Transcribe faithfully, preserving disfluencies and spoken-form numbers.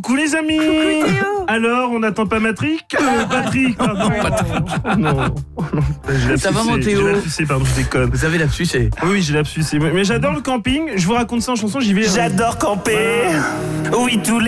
Coucou les amis. Coucou Théo. Alors, on n'attend pas Matrick euh, Patrick, pardon. Oh non, oh non. J'ai Ça va, lapsusé, mon Théo? J'ai lapsusé, pardon, je déconne. Vous avez lapsusé. Oui, oui, j'ai lapsusé. Mais j'adore le camping. Je vous raconte ça en chanson, j'y vais. J'adore camper. Oui, tous les